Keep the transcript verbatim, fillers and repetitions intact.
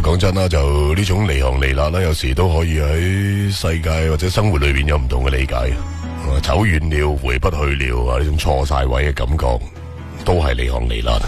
講真啦，就呢種離行離辣啦，有時都可以喺世界或者生活裏邊有唔同嘅理解。走遠了，回不去了啊！呢種錯晒位嘅感覺，都係離行離辣。